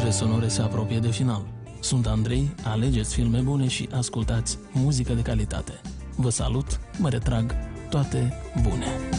Portret sonore se apropie de final. Sunt Andrei, alegeți filme bune și ascultați muzică de calitate. Vă salut, mă retrag, toate bune!